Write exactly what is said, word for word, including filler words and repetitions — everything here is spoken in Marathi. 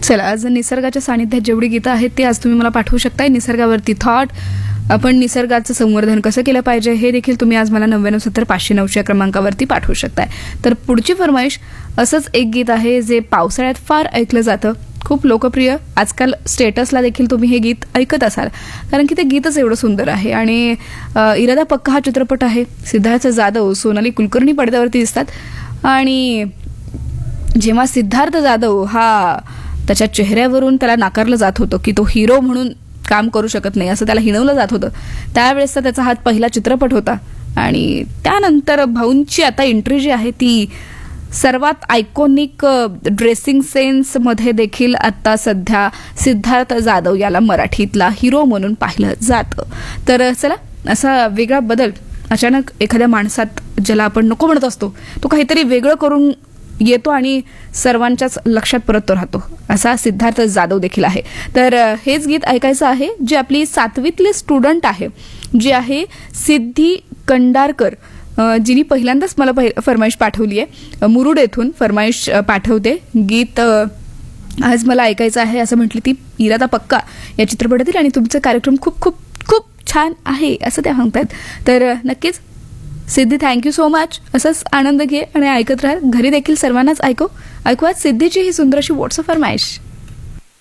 चला, आज निसर्गाच्या सानिध्यात जेवढी गीतं आहेत ती आज तुम्ही मला पाठवू शकताय. निसर्गावरती थॉट, आपण निसर्गाचं संवर्धन कसं केलं पाहिजे हे देखील तुम्ही आज मला नव्याण्णव सत्तर पाचशे नऊशे या क्रमांकावरती पाठवू शकताय. तर पुढची फरमाईश असंच एक गीत आहे जे पावसाळ्यात फार ऐकलं जातं, खूप लोकप्रिय. आजकाल स्टेटसला देखील तुम्ही हे गीत ऐकत असाल, कारण की ते गीतच एवढं सुंदर आहे. आणि इरादा पक्का हा चित्रपट आहे. सिद्धार्थ जाधव, सोनाली कुलकर्णी पडद्यावरती दिसतात. आणि जेव्हा सिद्धार्थ जाधव हा त्याच्या चेहऱ्यावरून त्याला नाकारलं जात होतं की तो हिरो म्हणून काम करू शकत नाही, असं त्याला हिणवलं जात होतं, त्यावेळेसचा त्याचा हा पहिला चित्रपट होता. आणि त्यानंतर भाऊंची आता एंट्री जी आहे ती सर्वात आयकॉनिक ड्रेसिंग सेन्समध्ये देखील आता सध्या सिद्धार्थ जाधव याला मराठीतला हिरो म्हणून पाहिलं जातं. तर चला, असा वेगळा बदल अचानक एखाद्या माणसात ज्याला आपण नको म्हणत असतो तो काहीतरी वेगळं करून येतो आणि सर्वांच्याच लक्षात परत तो राहतो, असा सिद्धार्थ जाधव देखील आहे. तर हेच गीत ऐकायचं आहे जे आपली सातवीतली स्टुडंट आहे, जी आहे सिद्धी कंडारकर, जिने पहिल्यांदाच मला फरमाईश पाठवली आहे. मुरुड येथून फरमाईश पाठवते. गीत आज मला ऐकायचं आहे असं म्हटली ती इरादा पक्का या चित्रपटातील, आणि तुमचा कार्यक्रम खूप खूप खूप छान आहे असं त्या सांगतात. तर नक्कीच सिद्धी, थँक्यू सो मच. असंच आनंद घे आणि ऐकत राहा. घरी देखील सर्वांनाच ऐकव ऐकू आज सिद्धीची ही सुंदर अशी व्हॉट्सअप फरमाईश.